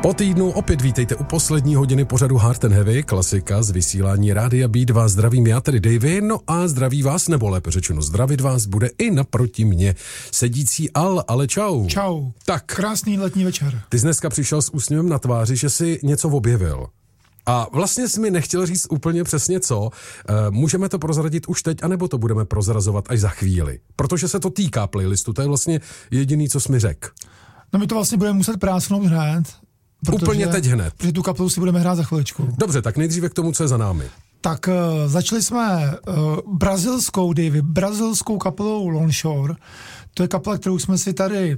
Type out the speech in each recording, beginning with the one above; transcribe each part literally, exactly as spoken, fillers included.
Po týdnu opět vítejte u poslední hodiny pořadu Hard and Heavy, klasika z vysílání Rádia Beat. Vás zdravím já, tedy Davey, no a zdraví vás, nebo lépe řečeno zdravit vás bude i naproti mě sedící Al, ale čau. Čau. Tak. Krásný letní večer. Ty jsi dneska přišel s úsměvem na tváři, že jsi něco objevil. A vlastně jsi mi nechtěl říct úplně přesně co. E, můžeme to prozradit už teď, anebo to budeme prozrazovat až za chvíli. Protože se to týká playlistu, to je vlastně jediný, co jsi mi řekl. No my to vlastně budeme muset prásknout hned. Protože, Úplně teď hned. Protože tu kapelu si budeme hrát za chviličku. Dobře, tak nejdříve k tomu, co je za námi. Tak uh, začali jsme uh, brazilskou, Davey, brazilskou kapelou Longshore. To je kapela, kterou jsme si tady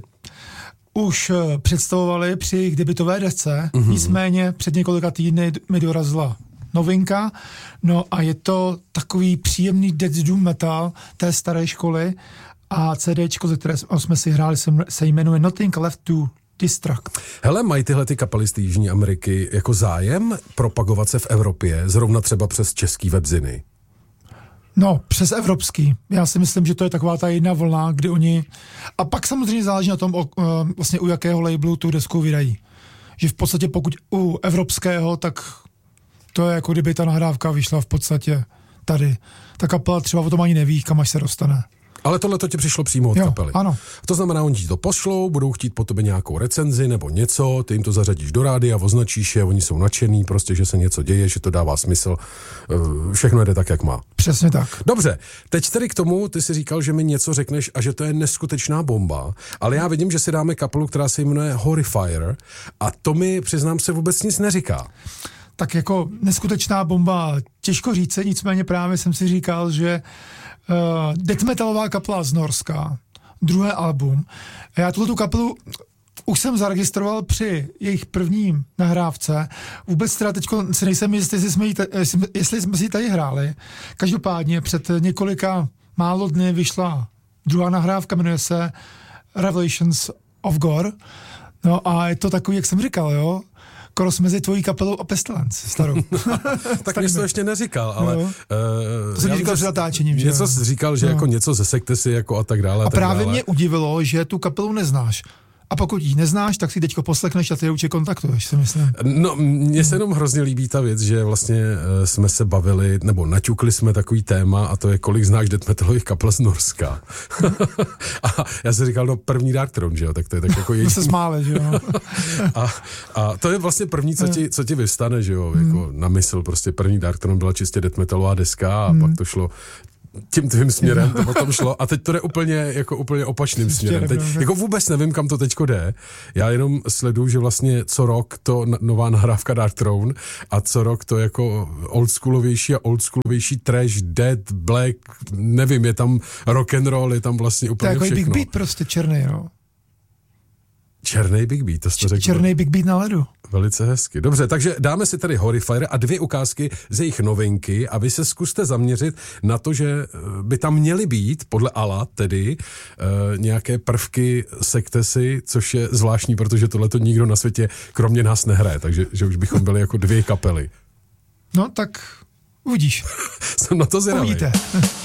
už uh, představovali při jejich debutové desce. Mm-hmm. Nicméně před několika týdny mi dorazila novinka. No a je to takový příjemný death doom metal té staré školy. A CDčko, ze které jsme si hráli, se jmenuje Nothing Left to Destruct. Hele, mají tyhle ty kapely z Jižní Ameriky jako zájem propagovat se v Evropě, zrovna třeba přes český webziny? No, přes evropský. Já si myslím, že to je taková ta jedna vlna, kdy oni... A pak samozřejmě záleží na tom, o, vlastně u jakého labelu tu desku vydají. Že v podstatě pokud u evropského, tak to je jako kdyby ta nahrávka vyšla v podstatě tady. Ta kapela třeba o tom ani neví, kam až se dostane. Ale tohle to ti přišlo přímo od jo, kapely. Ano. To znamená, oni ti to pošlou, budou chtít po tobě nějakou recenzi nebo něco, ty jim to zařadíš do rádia, označíš je, oni jsou nadšený, prostě, že se něco děje, že to dává smysl, všechno jde tak, jak má. Přesně tak. Dobře, teď tedy k tomu, ty si říkal, že mi něco řekneš a že to je neskutečná bomba, ale já vidím, že si dáme kapelu, která se jmenuje Horrifier a to mi, přiznám se, vůbec nic neříká. Tak jako neskutečná bomba, těžko říct, nicméně právě jsem si říkal, že Uh, death metalová kapela z Norska, druhé album. Já tuto kapelu už jsem zaregistroval při jejich prvním nahrávce. Vůbec teda teďko si nejsem jistý, jestli jsme, t- jestli jsme si ji tady hráli. Každopádně před několika málo dny vyšla druhá nahrávka, jmenuje se Revelations of Gore. No a je to takový, jak jsem říkal, jo, koros mezi tvojí kapelou a Pestilence, starou. Tak mě to ještě neříkal, ale... No. Uh, to jsem říkal před natáčením, že? Něco jsi říkal, že no. jako něco ze sekty jako a tak dále. A, a tak právě dále. Mě udivilo, že tu kapelu neznáš. A pokud ji neznáš, tak si teďko poslechneš a ty určitě kontaktuješ, si myslím. No, mně se jenom hrozně líbí ta věc, že vlastně uh, jsme se bavili, nebo naťukli jsme takový téma a to je, kolik znáš death metalových kapel z Norska. A já jsem říkal, no první Dark Throne, že jo, tak to je tak jako jediný. se smáli, že jo. a, a to je vlastně první, co ti, co ti vyvstane, že jo, jako na mysl, prostě první Dark Throne byla čistě death metalová deska a hmm. pak to šlo tím tvým směrem, to potom šlo a teď to jde úplně, jako úplně opačným směrem. Teď, jako vůbec nevím, kam to teďko jde. Já jenom sleduju, že vlastně co rok to nová nahrávka Dark Throne a co rok to jako oldschoolovější a oldschoolovější trash, dead, black, nevím, je tam rock and roll, je tam vlastně úplně všechno. To je jako Big Beat prostě černý, no. Černý Big Beat, to jste řekl. Černý Big Beat na ledu. Velice hezky. Dobře, takže dáme si tady Horrifier a dvě ukázky z jejich novinky a vy se zkuste zaměřit na to, že by tam měly být, podle Ala tedy, uh, nějaké prvky sektesy, což je zvláštní, protože tohleto nikdo na světě kromě nás nehraje, takže že už bychom byli jako dvě kapely. No tak uvidíš. Jsem na to zvědavý. Uvidíte.